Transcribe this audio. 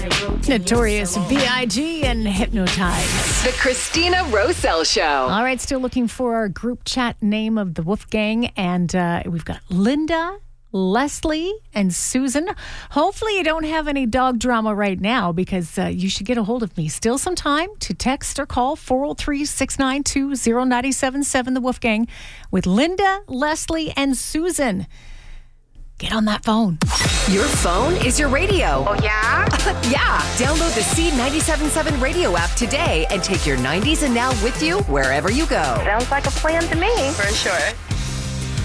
Notorious B.I.G. and Hypnotize. The Christina Roselle Show. All right, still looking for our group chat name of the Wolfgang. And we've got Linda, Leslie, and Susan. Hopefully you don't have any dog drama right now because you should get a hold of me. Still some time to text or call 403-692-0977, the Wolfgang, with Linda, Leslie, and Susan. Get on that phone. Your phone is your radio. Oh, yeah? Yeah. Download the C97.7 radio app today and take your 90s and now with you wherever you go. Sounds like a plan to me. For sure.